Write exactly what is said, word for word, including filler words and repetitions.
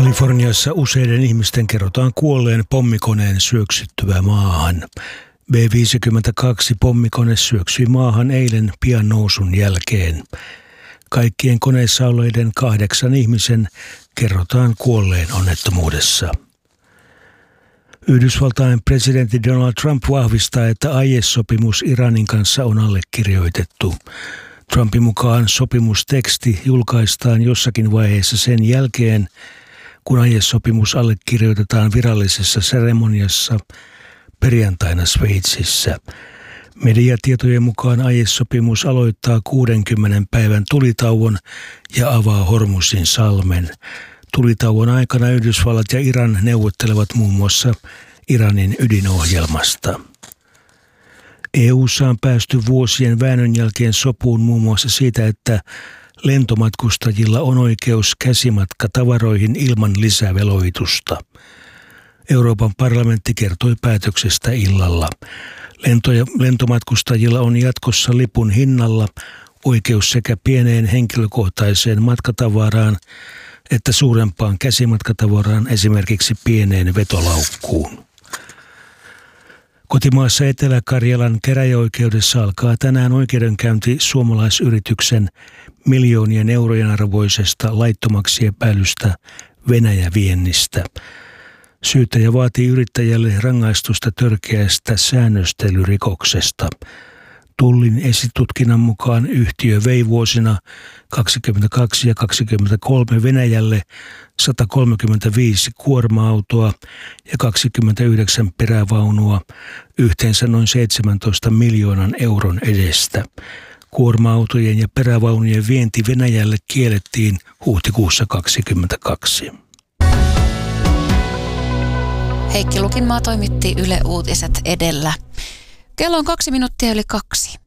Kaliforniassa useiden ihmisten kerrotaan kuolleen pommikoneen syöksyttyä maahan. B viisikymmentäkaksi pommikone syöksyi maahan eilen pian nousun jälkeen. Kaikkien koneissa olleiden kahdeksan ihmisen kerrotaan kuolleen onnettomuudessa. Yhdysvaltain presidentti Donald Trump vahvistaa, että aiesopimus Iranin kanssa on allekirjoitettu. Trumpin mukaan sopimusteksti julkaistaan jossakin vaiheessa sen jälkeen, kun aiesopimus allekirjoitetaan virallisessa seremoniassa perjantaina Sveitsissä. Mediatietojen mukaan aiesopimus aloittaa kuudenkymmenen päivän tulitauon ja avaa Hormuzin salmen. Tulitauon aikana Yhdysvallat ja Iran neuvottelevat muun muassa Iranin ydinohjelmasta. E U:ssa on päästy vuosien väännön jälkeen sopuun muun muassa siitä, että lentomatkustajilla on oikeus käsimatkatavaroihin ilman lisäveloitusta. Euroopan parlamentti kertoi päätöksestä illalla. Lentoja, lentomatkustajilla on jatkossa lipun hinnalla oikeus sekä pieneen henkilökohtaiseen matkatavaraan että suurempaan käsimatkatavaraan, esimerkiksi pieneen vetolaukkuun. Kotimaassa Etelä-Karjalan käräjäoikeudessa alkaa tänään oikeudenkäynti suomalaisyrityksen miljoonien eurojen arvoisesta laittomaksi epäilystä Venäjä-viennistä. Syyttäjä vaatii yrittäjälle rangaistusta törkeästä säännöstelyrikoksesta. Tullin esitutkinnan mukaan yhtiö vei vuosina kaksikymmentäkaksi ja kaksikymmentäkolme Venäjälle sata kolmekymmentäviisi kuorma-autoa ja kaksikymmentäyhdeksän perävaunua yhteensä noin seitsemäntoista miljoonan euron edestä. Kuorma-autojen ja perävaunujen vienti Venäjälle kiellettiin huhtikuussa kaksikymmentäkaksi. Heikki Lukinmaa toimitti Yle Uutiset edellä. Kello on kaksi minuuttia yli kaksi.